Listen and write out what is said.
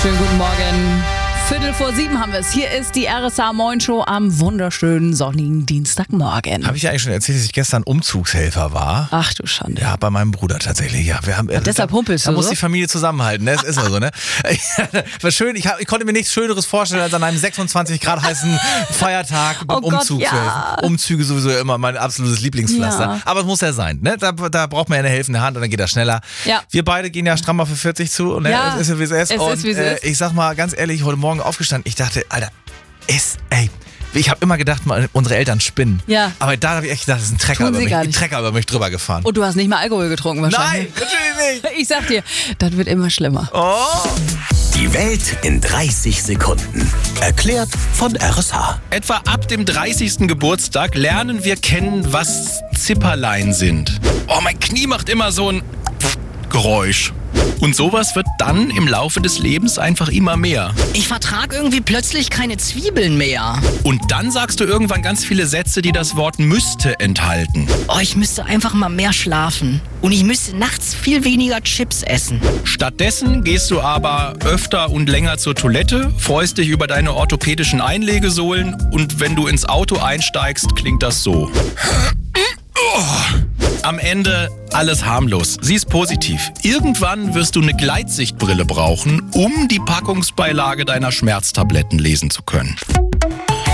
Schönen guten Morgen. 6:45 haben wir es. Hier ist die RSA Moin Show am wunderschönen sonnigen Dienstagmorgen. Habe ich ja eigentlich schon erzählt, dass ich gestern Umzugshelfer war? Ach du Schande. Ja, bei meinem Bruder tatsächlich. Ja, wir haben, deshalb humpelst da du muss so? die Familie zusammenhalten, ne? Das ist ja so, ne? War schön, ich konnte mir nichts Schöneres vorstellen, als an einem 26 Grad heißen Feiertag beim Umzug zu helfen. Umzüge sowieso immer mein absolutes Lieblingspflaster. Ja. Aber es muss ja sein, ne? Da braucht man ja eine helfende Hand und dann geht das schneller. Ja. Wir beide gehen ja stramm auf für 40 zu und Ja, es ist ja wie es ist. es ist, wie es ist. Ich sag mal ganz ehrlich, heute Morgen aufgestanden, ich dachte, Alter, ich habe immer gedacht, unsere Eltern spinnen. Ja. Aber da habe ich echt gedacht, das ist ein Trecker über mich drüber gefahren. Und du hast nicht mal Alkohol getrunken wahrscheinlich. Nein, natürlich nicht. Ich sag dir, das wird immer schlimmer. Oh. Die Welt in 30 Sekunden. Erklärt von RSH. Etwa ab dem 30. Geburtstag lernen wir kennen, was Zipperlein sind. Oh, mein Knie macht immer so ein Geräusch. Und sowas wird dann im Laufe des Lebens einfach immer mehr. Ich vertrag irgendwie plötzlich keine Zwiebeln mehr. Und dann sagst du irgendwann ganz viele Sätze, die das Wort müsste enthalten. Oh, ich müsste einfach mal mehr schlafen. Und ich müsste nachts viel weniger Chips essen. Stattdessen gehst du aber öfter und länger zur Toilette, freust dich über deine orthopädischen Einlegesohlen und wenn du ins Auto einsteigst, klingt das so. Am Ende alles harmlos. Sie ist positiv. Irgendwann wirst du eine Gleitsichtbrille brauchen, um die Packungsbeilage deiner Schmerztabletten lesen zu können.